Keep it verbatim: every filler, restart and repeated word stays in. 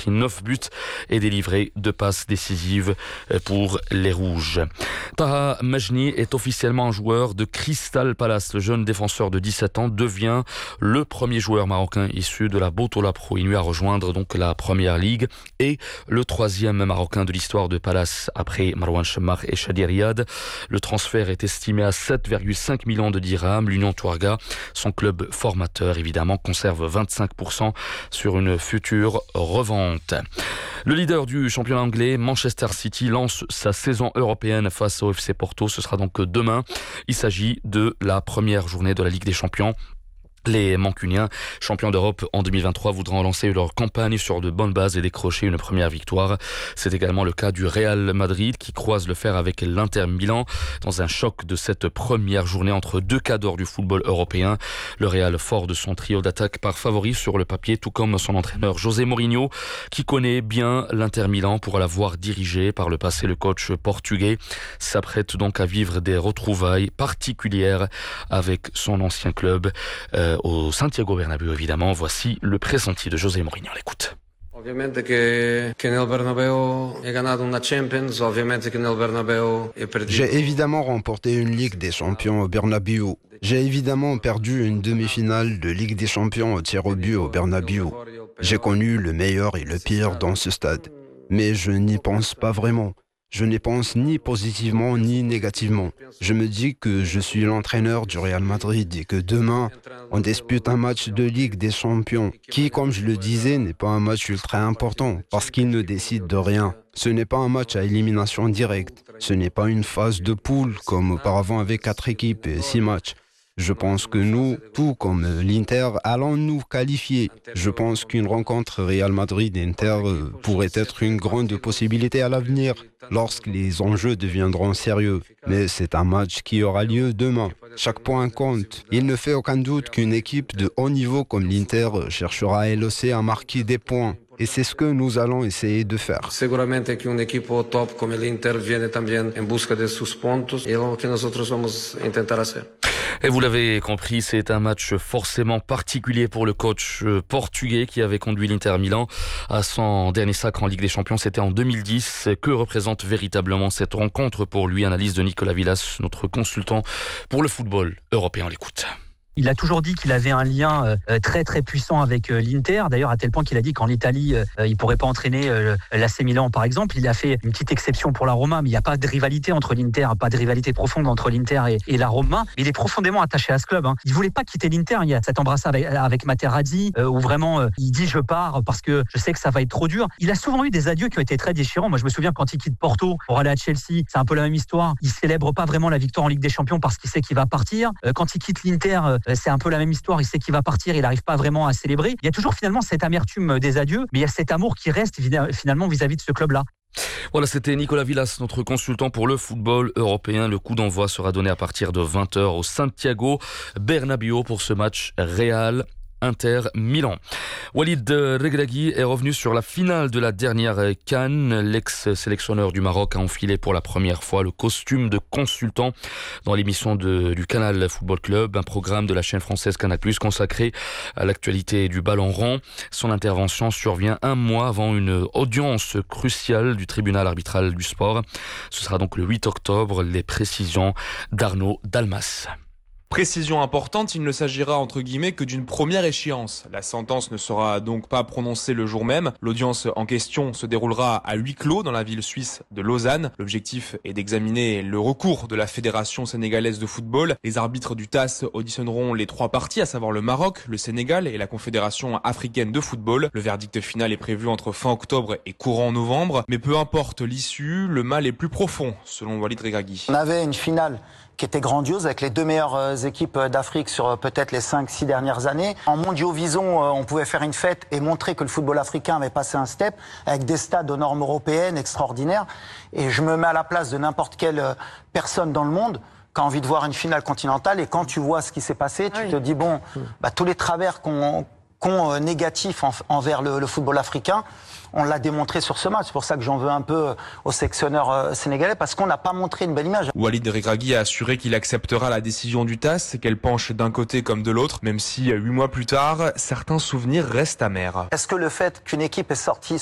inscrit neuf buts et délivré deux passes décisives pour les Rouges. Taha Majni est officiellement un joueur de Crystal Palace. Le jeune défenseur de dix-sept ans devient le premier joueur marocain issu de la Botola Pro Inu à rejoindre donc la Première Ligue et le troisième marocain de l'histoire de Palace après Marwan Chammar et Chadi Riyad. Le transfert est estimé à sept virgule cinq millions de dirhams. L'Union Touarga, son club formateur évidemment, conserve vingt-cinq pour cent sur une future revente. Le leader du championnat anglais, Manchester City, lance sa saison européenne face au F C Porto. Ce sera donc demain. Il s'agit de la première journée de la Ligue des Champions. Les Mancuniens, champions d'Europe en deux mille vingt-trois, voudront lancer leur campagne sur de bonnes bases et décrocher une première victoire. C'est également le cas du Real Madrid qui croise le fer avec l'Inter Milan dans un choc de cette première journée entre deux cadors du football européen. Le Real, fort de son trio d'attaque par favori sur le papier, tout comme son entraîneur José Mourinho, qui connaît bien l'Inter Milan pour l'avoir dirigé par le passé. Le coach portugais s'apprête donc à vivre des retrouvailles particulières avec son ancien club. Euh, au Santiago Bernabéu évidemment. Voici le pressenti de José Mourinho, on l'écoute. J'ai évidemment remporté une Ligue des Champions au Bernabéu. J'ai évidemment perdu une demi-finale de Ligue des Champions au tir au but au Bernabéu. J'ai connu le meilleur et le pire dans ce stade. Mais je n'y pense pas vraiment. Je n'y pense ni positivement ni négativement. Je me dis que je suis l'entraîneur du Real Madrid et que demain, on dispute un match de Ligue des Champions qui, comme je le disais, n'est pas un match ultra important parce qu'il ne décide de rien. Ce n'est pas un match à élimination directe. Ce n'est pas une phase de poule comme auparavant avec quatre équipes et six matchs. Je pense que nous, tout comme l'Inter, allons nous qualifier. Je pense qu'une rencontre Real Madrid-Inter pourrait être une grande possibilité à l'avenir, lorsque les enjeux deviendront sérieux. Mais c'est un match qui aura lieu demain. Chaque point compte. Il ne fait aucun doute qu'une équipe de haut niveau comme l'Inter cherchera elle aussi à marquer des points. Et c'est ce que nous allons essayer de faire. Seguramente que un equipo top como el Inter viene también en busca de sus puntos y es lo que nosotros vamos a intentar hacer. Et vous l'avez compris, c'est un match forcément particulier pour le coach portugais qui avait conduit l'Inter Milan à son dernier sacre en Ligue des Champions. C'était en deux mille dix. Que représente véritablement cette rencontre pour lui? Analyse de Nicolas Villas, notre consultant pour le football européen. On l'écoute. Il a toujours dit qu'il avait un lien euh, très très puissant avec euh, l'Inter. D'ailleurs, à tel point qu'il a dit qu'en Italie, euh, il pourrait pas entraîner euh, l'A C Milan, par exemple. Il a fait une petite exception pour la Roma, mais il n'y a pas de rivalité entre l'Inter, pas de rivalité profonde entre l'Inter et, et la Roma. Il est profondément attaché à ce club. Hein. Il voulait pas quitter l'Inter. Il y a cette embrassade avec, avec Materazzi, euh, où vraiment euh, il dit je pars parce que je sais que ça va être trop dur. Il a souvent eu des adieux qui ont été très déchirants. Moi, je me souviens quand il quitte Porto pour aller à Chelsea, c'est un peu la même histoire. Il célèbre pas vraiment la victoire en Ligue des Champions parce qu'il sait qu'il va partir. Euh, quand il quitte l'Inter, euh, c'est un peu la même histoire. Il sait qu'il va partir, il n'arrive pas vraiment à célébrer. Il y a toujours finalement cette amertume des adieux, mais il y a cet amour qui reste finalement vis-à-vis de ce club-là. Voilà, c'était Nicolas Villas, notre consultant pour le football européen. Le coup d'envoi sera donné à partir de vingt heures au Santiago Bernabéu pour ce match Real Inter Milan. Walid Regragui est revenu sur la finale de la dernière CAN. L'ex-sélectionneur du Maroc a enfilé pour la première fois le costume de consultant dans l'émission de, du Canal Football Club, un programme de la chaîne française Canal plus, consacré à l'actualité du ballon rond. Son intervention survient un mois avant une audience cruciale du tribunal arbitral du sport. Ce sera donc le huit octobre. Les précisions d'Arnaud Dalmas. Précision importante, il ne s'agira entre guillemets que d'une première échéance. La sentence ne sera donc pas prononcée le jour même. L'audience en question se déroulera à huis clos dans la ville suisse de Lausanne. L'objectif est d'examiner le recours de la Fédération sénégalaise de football. Les arbitres du T A S auditionneront les trois parties, à savoir le Maroc, le Sénégal et la Confédération africaine de football. Le verdict final est prévu entre fin octobre et courant novembre. Mais peu importe l'issue, le mal est plus profond, selon Walid Regragui. On avait une finale qui était grandiose avec les deux meilleures équipes d'Afrique sur peut-être les cinq six dernières années. En Mondiaux-Vision, on pouvait faire une fête et montrer que le football africain avait passé un step avec des stades aux normes européennes extraordinaires. Et je me mets à la place de n'importe quelle personne dans le monde qui a envie de voir une finale continentale. Et quand tu vois ce qui s'est passé, tu oui. te dis, bon, bah, tous les travers qu'on qu'ont négatifs en, envers le, le football africain, on l'a démontré sur ce match. C'est pour ça que j'en veux un peu au sélectionneur euh, sénégalais, parce qu'on n'a pas montré une belle image. Walid Regragui a assuré qu'il acceptera la décision du T A S, qu'elle penche d'un côté comme de l'autre, même si huit mois plus tard, certains souvenirs restent amers. Est-ce que le fait qu'une équipe est sortie